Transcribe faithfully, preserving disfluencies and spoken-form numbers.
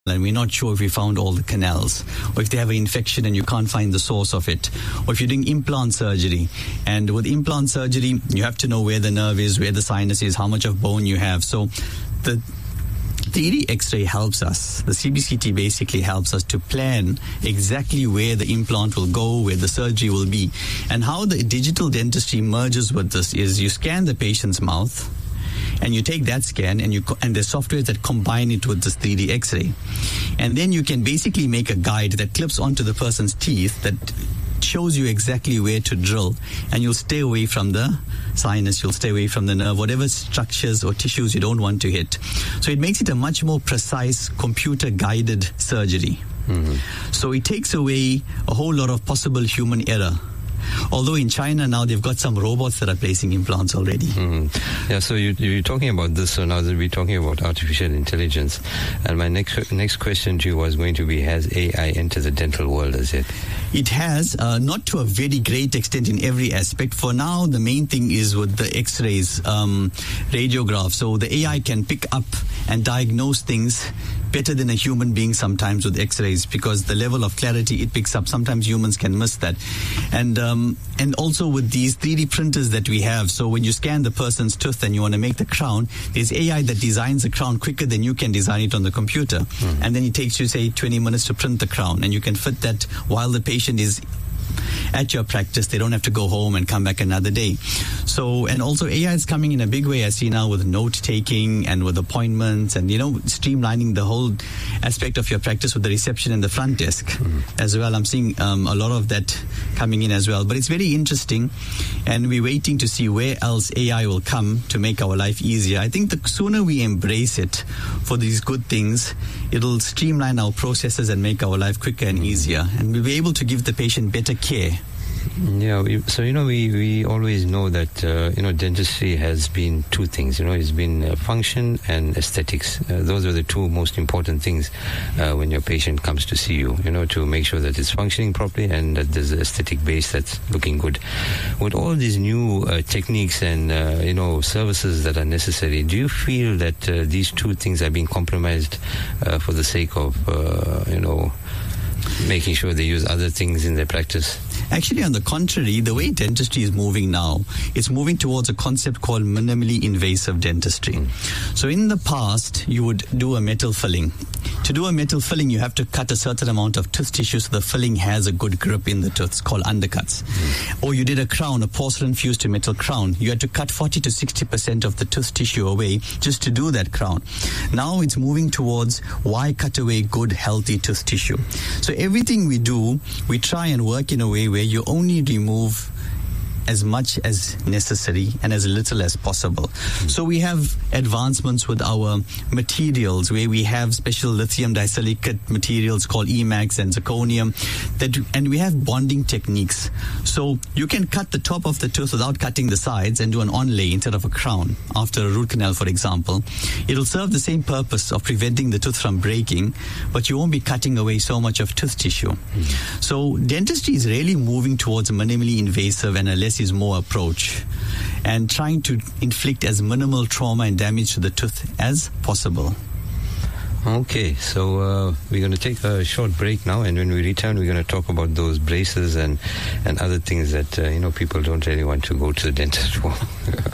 and we're not sure if we found all the canals, or if they have an infection and you can't find the source of it, or if you're doing implant surgery. And with implant surgery, you have to know where the nerve is, where the sinus is, how much of bone you have. So the three D X-ray helps us. The C B C T basically helps us to plan exactly where the implant will go, where the surgery will be. And how the digital dentistry merges with this is you scan the patient's mouth, and you take that scan, and you co- and there's software that combine it with this three D X-ray. And then you can basically make a guide that clips onto the person's teeth that shows you exactly where to drill, and you'll stay away from the sinus, you'll stay away from the nerve, whatever structures or tissues you don't want to hit. So it makes it a much more precise, computer-guided surgery. Mm-hmm. So it takes away a whole lot of possible human error. Although in China now they've got some robots that are placing implants already. Mm-hmm. Yeah, so you, you're talking about this, so now that we're talking about artificial intelligence, and my next next question to you was going to be, has A I entered the dental world as yet? It has, uh, not to a very great extent in every aspect. For now, the main thing is with the X-rays, um, radiograph. So the A I can pick up and diagnose things better than a human being sometimes with X-rays, because the level of clarity it picks up, sometimes humans can miss that. And um, and also with these three D printers that we have, so when you scan the person's tooth and you want to make the crown, there's A I that designs the crown quicker than you can design it on the computer. Mm-hmm. And then it takes you, say, twenty minutes to print the crown, and you can fit that while the patient is at your practice. They don't have to go home and come back another day. So, and also A I is coming in a big way, I see now, with note-taking and with appointments and, you know, streamlining the whole aspect of your practice with the reception and the front desk mm-hmm. as well. I'm seeing um, a lot of that coming in as well. But it's very interesting, and we're waiting to see where else A I will come to make our life easier. I think the sooner we embrace it for these good things, it'll streamline our processes and make our life quicker and easier. And we'll be able to give the patient better care. Yeah, we, so, you know, we, we always know that, uh, you know, dentistry has been two things. You know, it's been uh, function and aesthetics. Uh, those are the two most important things uh, when your patient comes to see you, you know, to make sure that it's functioning properly and that there's an aesthetic base that's looking good. With all these new uh, techniques and, uh, you know, services that are necessary, do you feel that uh, these two things are being compromised uh, for the sake of, uh, you know, making sure they use other things in their practice? Actually, on the contrary, the way dentistry is moving now, it's moving towards a concept called minimally invasive dentistry. Mm. So in the past, you would do a metal filling. To do a metal filling, you have to cut a certain amount of tooth tissue so the filling has a good grip in the tooth. It's called undercuts. Mm. Or you did a crown, a porcelain fused to metal crown. You had to cut forty to sixty percent of the tooth tissue away just to do that crown. Now it's moving towards, why cut away good, healthy tooth tissue? So everything we do, we try and work in a way where you only remove as much as necessary and as little as possible. Mm-hmm. So we have advancements with our materials, where we have special lithium disilicate materials called E MAX and zirconium, that, and we have bonding techniques. So you can cut the top of the tooth without cutting the sides and do an onlay instead of a crown after a root canal, for example. It'll serve the same purpose of preventing the tooth from breaking, but you won't be cutting away so much of tooth tissue. Mm-hmm. So dentistry is really moving towards a minimally invasive and a less is more approach, and trying to inflict as minimal trauma and damage to the tooth as possible. Okay, so uh, we're going to take a short break now, and when we return, we're going to talk about those braces and, and other things that, uh, you know, people don't really want to go to the dentist for.